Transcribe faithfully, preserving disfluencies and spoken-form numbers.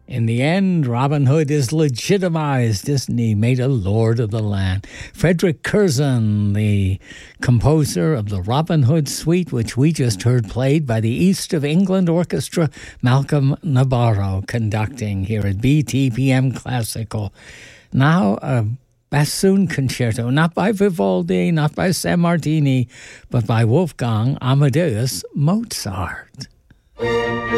In the end, Robin Hood is legitimized, isn't he? Made a lord of the land. Frederick Curzon, the composer of the Robin Hood Suite, which we just heard played by the East of England Orchestra, Malcolm Nabarro conducting here at B T P M Classical. Now, a bassoon concerto, not by Vivaldi, not by Sammartini, but by Wolfgang Amadeus Mozart.